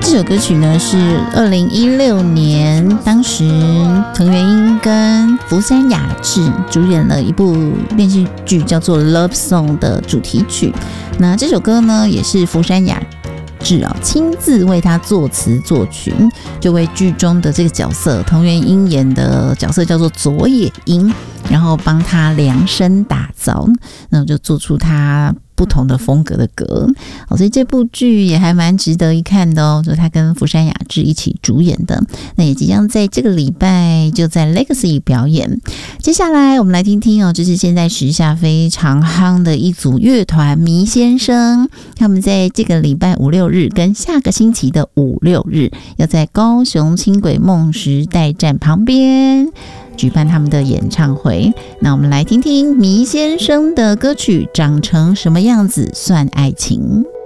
这首歌曲呢是2016年，当时藤原英跟福山雅治主演了一部连续剧叫做《Love Song》的主题曲。那这首歌呢也是福山雅治亲自为他作词作曲，就为剧中的这个角色藤原英演的角色叫做佐野英，然后帮他量身打造，那就做出他不同的风格的歌，所以这部剧也还蛮值得一看的哦，就是他跟福山雅治一起主演的，那也即将在这个礼拜就在 Legacy 表演。接下来我们来听听这是现在时下非常夯的一组乐团迷先生，他们在这个礼拜5、6日跟下个星期的5、6日要在高雄轻轨梦时代站旁边举办他们的演唱会。那我们来听听迷先生的歌曲《长成什么样子算爱情》。